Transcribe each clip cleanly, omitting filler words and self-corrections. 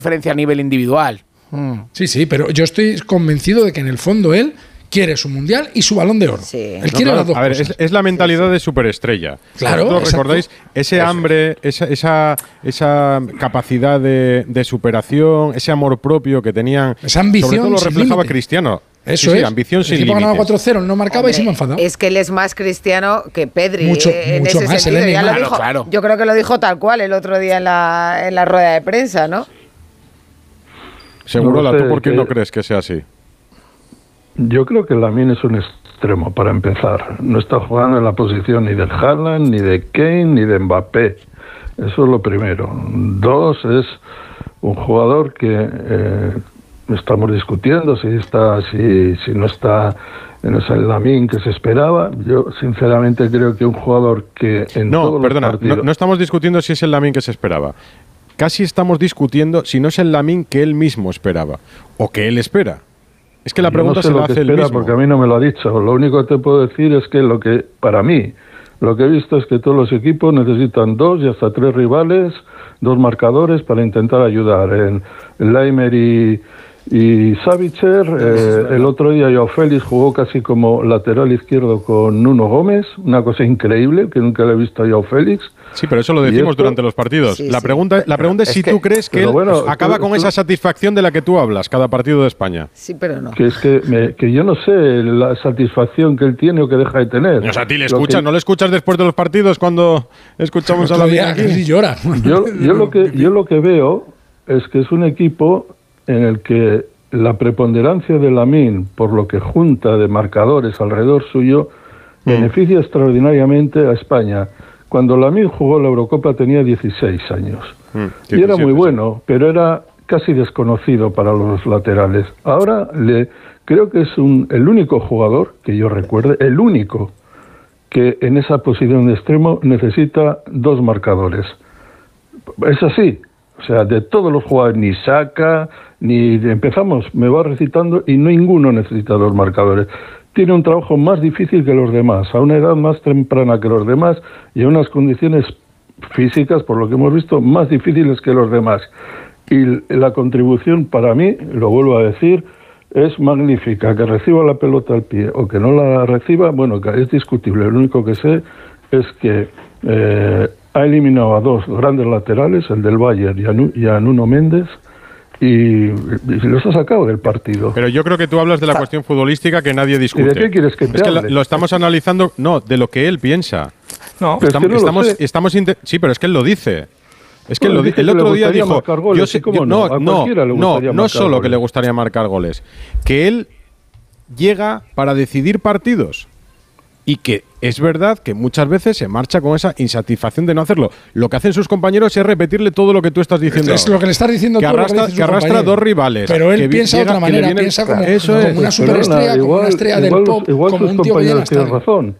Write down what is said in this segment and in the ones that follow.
diferencia a nivel individual. Sí, pero yo estoy convencido de que en el fondo él quiere su mundial y su Balón de Oro. Sí. Él quiere las dos cosas. Es la mentalidad de superestrella. Claro. ¿Vosotros recordáis ese hambre, esa capacidad de superación, ese amor propio que tenían? Esa ambición. Sobre todo lo sin reflejaba límite. Cristiano. Eso es. Ambición sin límites. El equipo ganaba límites. 4-0, no marcaba y se me enfadaba. Es que él es más cristiano que Pedri. Mucho en ese más, sentido. Ya lo claro, dijo, claro. Yo creo que lo dijo tal cual el otro día en la rueda de prensa, ¿no? Segurola, No sé, ¿tú por qué que- no crees que sea así? Yo creo que Lamine es un extremo, para empezar. No está jugando en la posición ni de Haaland, ni de Kane, ni de Mbappé. Eso es lo primero. Dos, es un jugador que estamos discutiendo si no está en ese Lamine que se esperaba. Yo, sinceramente, creo que un jugador que en todos los partidos... no estamos discutiendo si es el Lamine que se esperaba. Casi estamos discutiendo si no es el Lamine que él mismo esperaba o que él espera. Es que la pregunta Yo no sé se la lo que hace él espera mismo. porque a mí no me lo ha dicho. Lo único que te puedo decir es que para mí, lo que he visto es que todos los equipos necesitan 2 y hasta 3 rivales, 2 marcadores para intentar ayudar. En Laimer y Savitzer, el otro día Joao Félix jugó casi como lateral izquierdo con Nuno Gómez, una cosa increíble que nunca le he visto a Joao Félix. Sí, pero eso lo decimos durante los partidos. Sí, la sí. pregunta es si tú crees que él acaba con esa satisfacción de la que tú hablas cada partido de España. Sí, pero no. Que es que yo no sé la satisfacción que él tiene o que deja de tener. O sea, a ti le escuchas, ¿no le escuchas después de los partidos cuando escuchamos a la vida aquí? Casi llora. Yo lo que veo es que es un equipo en el que la preponderancia de Lamine, por lo que junta de marcadores alrededor suyo, beneficia extraordinariamente a España. Cuando Lamine jugó la Eurocopa tenía 16 años. Y era muy bueno, pero era casi desconocido para los laterales. Ahora creo que es el único jugador que yo recuerde, el único que en esa posición de extremo necesita 2 marcadores. Es así. O sea, de todos los jugadores, ni Saka, ni empezamos, me va recitando y ninguno necesita 2 marcadores. Tiene un trabajo más difícil que los demás, a una edad más temprana que los demás y en unas condiciones físicas, por lo que hemos visto, más difíciles que los demás. Y la contribución para mí, lo vuelvo a decir, es magnífica. Que reciba la pelota al pie o que no la reciba, bueno, es discutible. Lo único que sé es que ha eliminado a 2 grandes laterales, el del Bayern y a Nuno Méndez, y los ha sacado del partido. Pero yo creo que tú hablas de la cuestión futbolística que nadie discute. ¿Y de qué quieres que te hable? lo estamos analizando, no, de lo que él piensa. No, Pero es que no lo sé. Sí, pero es que él lo dice. Es que Bueno, el otro día dijo, marcar goles, ¿y cómo no? A cualquiera le gustaría no marcar solo que goles. le gustaría marcar goles, que él llega para decidir partidos. Y que es verdad que muchas veces se marcha con esa insatisfacción de no hacerlo. Lo que hacen sus compañeros es repetirle todo lo que tú estás diciendo. Es lo que le estás diciendo que tú. arrastra 2 rivales. Pero él que piensa de llega- otra que le manera. vienen- Piensa como Eso una es. superestrella, como una estrella del pop, igual como tus un tío que llena compañeros tienen estadio. razón.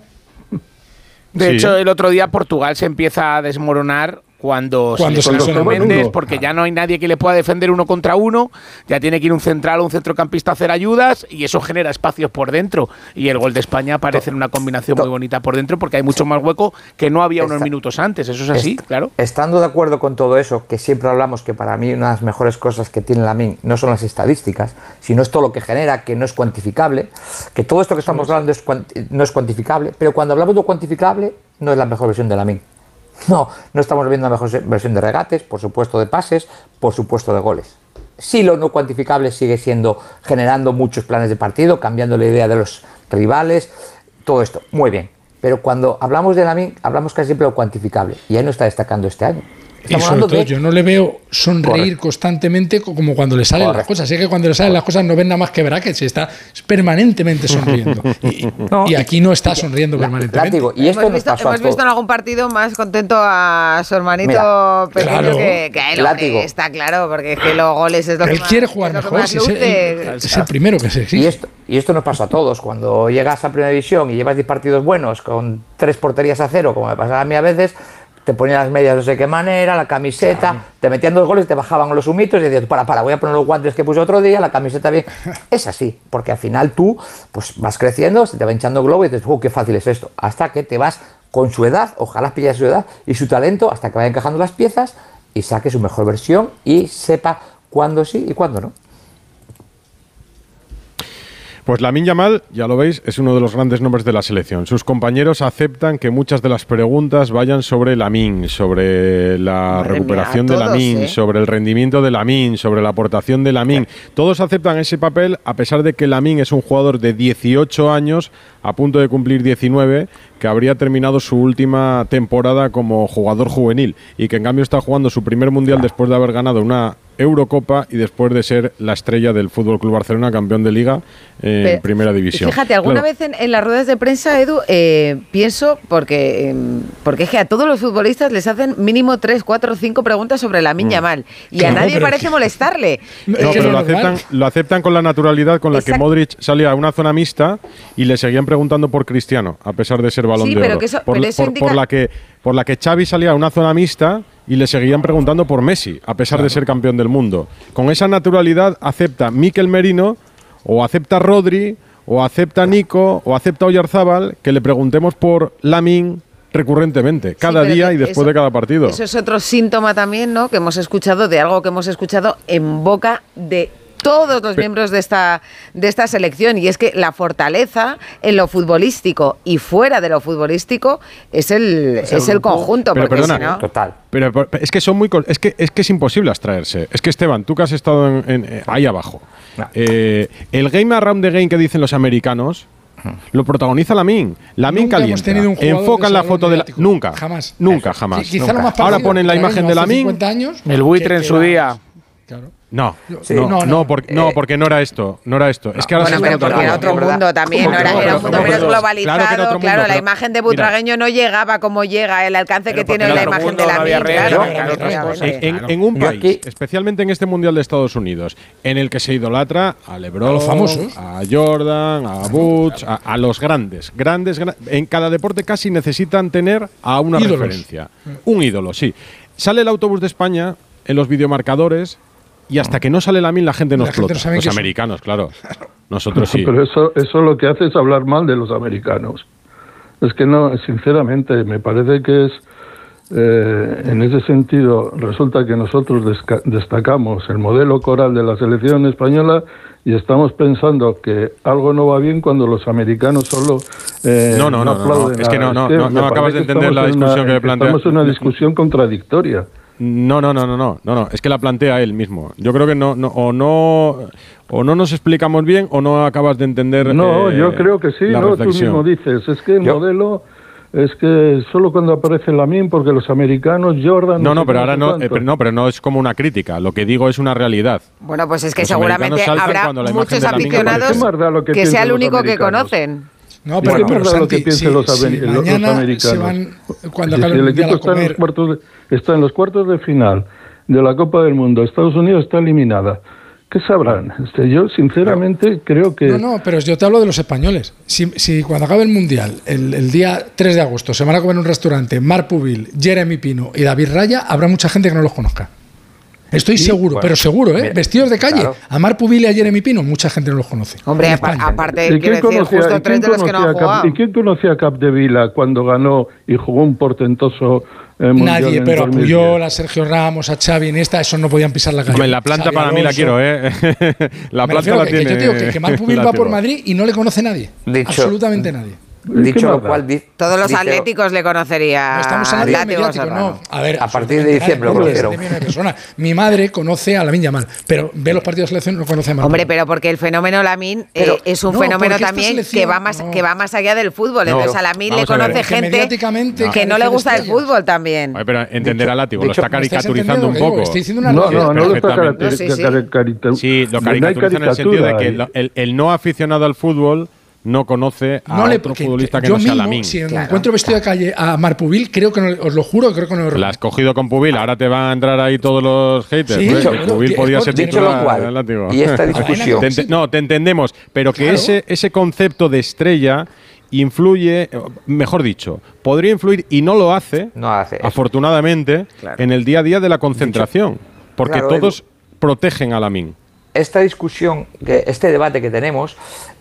De Sí. hecho, el otro día Portugal se empieza a desmoronar cuando se se lesiona lesiona Méndez, uno. porque ya no hay nadie que le pueda defender 1 contra 1, ya tiene que ir un central o un centrocampista a hacer ayudas y eso genera espacios por dentro. Y el gol de España parece una combinación muy bonita por dentro porque hay mucho más hueco que no había unos minutos antes. Eso es así, claro. Estando de acuerdo con todo eso, que siempre hablamos que para mí una de las mejores cosas que tiene Lamine no son las estadísticas, sino es todo lo que genera, que no es cuantificable, que todo esto que estamos hablando no es cuantificable, pero cuando hablamos de cuantificable no es la mejor versión de Lamine. No estamos viendo la mejor versión de regates, por supuesto de pases, por supuesto de goles. Sí, lo no cuantificable sigue siendo generando muchos planes de partido, cambiando la idea de los rivales, todo esto, muy bien. Pero cuando hablamos de Lamine, hablamos casi siempre de lo cuantificable, y ahí no está destacando este año. Y sobre todo, yo no le veo sonreír constantemente como cuando le salen las cosas. Sé que cuando le salen las cosas no ven nada más que brackets, está permanentemente sonriendo. Y aquí no está sonriendo permanentemente. Látigo, y esto hemos visto en algún partido más contento a su hermanito pequeño claro, que a él, Látigo. está claro, porque es que los goles es lo que Él más, quiere jugar es lo que mejor, más si luce. es el primero que se exige. Y esto nos pasa a todos. Cuando llegas a Primera División y llevas 10 partidos buenos con 3 porterías a 0, como me pasaba a mí a veces, te ponían las medias no sé qué manera, la camiseta, te metían 2 goles, te bajaban los humitos y decías, para, voy a poner los guantes que puse otro día, la camiseta bien. Es así, porque al final tú pues vas creciendo, se te va hinchando globo y dices, qué fácil es esto. Hasta que te vas con su edad, ojalá pillas su edad y su talento, hasta que vayan encajando las piezas y saque su mejor versión y sepa cuándo sí y cuándo no. Pues Lamine Yamal, ya lo veis, es uno de los grandes nombres de la selección. Sus compañeros aceptan que muchas de las preguntas vayan sobre Lamine, sobre la recuperación de Lamine, sobre el rendimiento de Lamine, sobre la aportación de Lamine. Todos aceptan ese papel, a pesar de que Lamine es un jugador de 18 años, a punto de cumplir 19, que habría terminado su última temporada como jugador juvenil y que en cambio está jugando su primer mundial después de haber ganado una Eurocopa y después de ser la estrella del FC Barcelona, campeón de Liga en Primera División. Fíjate, alguna vez en las ruedas de prensa, Edu, pienso, porque es que a todos los futbolistas les hacen mínimo 3, 4, 5 preguntas sobre Lamine Yamal y a nadie parece molestarle. No, pero lo aceptan con la naturalidad con la que Modric salía a una zona mixta y le seguían preguntando por Cristiano, a pesar de ser Balón de Oro. Por la que Xavi salía a una zona mixta y le seguían preguntando por Messi, a pesar de ser campeón del mundo. Con esa naturalidad acepta Mikel Merino, o acepta Rodri, o acepta Nico, o acepta Oyarzábal, que le preguntemos por Lamine recurrentemente, cada día y después de cada partido. Eso es otro síntoma también, ¿no?, que hemos escuchado, de algo que hemos escuchado en boca de todos los miembros de esta selección, y es que la fortaleza en lo futbolístico y fuera de lo futbolístico es el conjunto. Pero porque perdona, si no, total. Pero es que son muy es que es imposible abstraerse. Es que Esteban, tú que has estado ahí abajo, el game around the game que dicen los americanos lo protagoniza Lamine. Lamine calienta. Enfocan la foto de la... Nunca. Jamás. Nunca, jamás. Sí, quizá lo más ahora ponen la imagen de Lamine. El buitre en su día. Claro. No, porque no era esto. Es que ahora pero porque era otro mundo también, era un mundo menos globalizado. Claro, la imagen de Butragueño no llegaba como llega, el alcance que tiene la imagen de Lamine. En un país, especialmente en este Mundial de Estados Unidos, en el que se idolatra a LeBron, a los famosos, a Jordan, a Butch, a los grandes. En cada deporte casi necesitan tener a una referencia. Un ídolo, sí. Sale el autobús de España en los videomarcadores. Y hasta que no sale Lamine la gente no explota. Los americanos, claro. Nosotros sí. Pero eso lo que hace es hablar mal de los americanos. Es que no, sinceramente, me parece que es, en ese sentido, resulta que nosotros destacamos el modelo coral de la selección española y estamos pensando que algo no va bien cuando los americanos solo no aplauden. Es que no acabas de entender la discusión que plantea. Estamos en una discusión contradictoria. No, es que la plantea él mismo. Yo creo que no nos explicamos bien o no acabas de entender. No, yo creo que sí, tú mismo dices, es que el modelo es que solo cuando aparece Lamine, porque los americanos, Jordan... pero no es como una crítica, lo que digo es una realidad. Bueno, pues es que seguramente habrá muchos aficionados que sea el único que conocen. No, pero Santi, los mañana se van, cuando acabe el Mundial, a comer. Está en los cuartos de final de la Copa del Mundo. Estados Unidos está eliminada. ¿Qué sabrán? Yo, sinceramente, creo que... No, pero yo te hablo de los españoles. Si cuando acabe el Mundial, el día 3 de agosto, se van a comer en un restaurante Marc Pubil, Jeremy Pino y David Raya, habrá mucha gente que no los conozca. Estoy seguro, pero seguro, vestidos de calle. Claro. A Marc Pubil y a Jeremy Pino, mucha gente no los conoce. Hombre, aparte, quiero decir, justo 3 de los que no han jugado. ¿Y quién conocía a Capdevila cuando ganó y jugó un portentoso mundial? Nadie, pero a Puyol, a Sergio Ramos, a Xavi, Iniesta, esos no podían pisar la calle. Hombre, la planta para mí la quiero, La planta la tiene. Yo te digo que Marc Pubil va por Madrid y no le conoce nadie. Absolutamente nadie. Dicho lo cual, todos los atléticos le conocerían. No estamos en el mediático, no. A ver, a partir de diciembre, mi madre conoce a Lamine Yamal, pero ve los partidos de selección y no conoce a Marc. Hombre, pero porque el fenómeno Lamine es un fenómeno también que va más allá del fútbol. Entonces a Lamine le conoce gente que no le gusta el fútbol también. Pero entender a Látigo, lo está caricaturizando un poco. Estoy diciendo una no lo está caricaturizando. Sí, lo caricaturiza en el sentido de que el no aficionado al fútbol no conoce a otro futbolista que no sea Lamine. Si me encuentro vestido de calle a Marc Pubil, creo que no, os lo juro, creo que no. La has cogido con Pubil, ahora te van a entrar ahí todos los haters. Sí, Pubil podía ser titular. Y esta discusión. Te entendemos, pero que ese concepto de estrella influye, mejor dicho, podría influir y no lo hace, afortunadamente, en el día a día de la concentración, porque todos protegen a Lamine. Esta discusión, este debate que tenemos,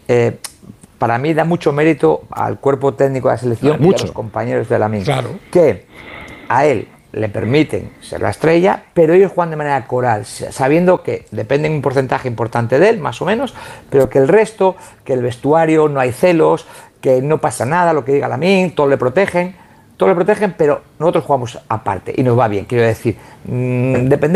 para mí da mucho mérito al cuerpo técnico de la selección y a los compañeros de Lamine. Claro. Que a él le permiten ser la estrella, pero ellos juegan de manera coral, sabiendo que dependen un porcentaje importante de él, más o menos, pero que el resto, que el vestuario, no hay celos, que no pasa nada, lo que diga Lamine, todos le protegen, pero nosotros jugamos aparte y nos va bien. Quiero decir, dependemos